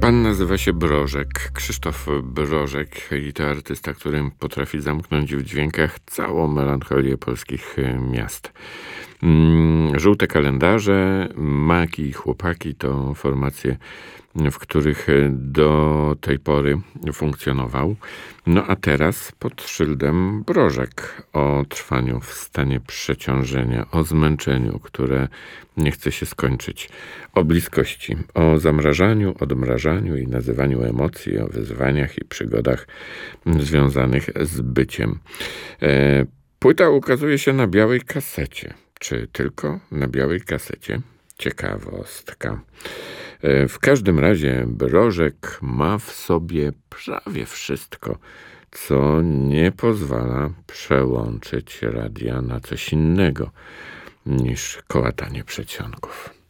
Pan nazywa się Brożek, Krzysztof Brożek i to artysta, który potrafi zamknąć w dźwiękach całą melancholię polskich miast. Żółte kalendarze, Maki i Chłopaki to formacje, w których do tej pory funkcjonował. No a teraz pod szyldem Brożek o trwaniu w stanie przeciążenia, o zmęczeniu, które nie chce się skończyć, o bliskości, o zamrażaniu, odmrażaniu i nazywaniu emocji, o wyzwaniach i przygodach związanych z byciem. Płyta ukazuje się na białej kasecie. Czy tylko na białej kasecie? Ciekawostka. W każdym razie Brożek ma w sobie prawie wszystko, co nie pozwala przełączyć radia na coś innego niż kołatanie przedsionków.